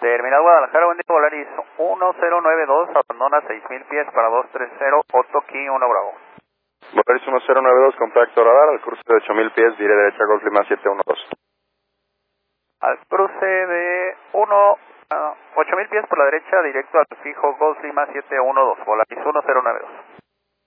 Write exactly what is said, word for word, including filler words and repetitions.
Terminal Guadalajara, buen día, Volaris uno cero nueve dos, abandona seis mil pies para dos tres cero, Otto Key uno Bravo. Volaris uno cero nueve dos, contacto radar, al cruce de ocho mil pies, diré derecha, Golf Lima siete uno dos. Al cruce de uno, uh, ocho mil pies por la derecha, directo al fijo Golf Lima siete uno dos, Volaris uno cero nueve dos.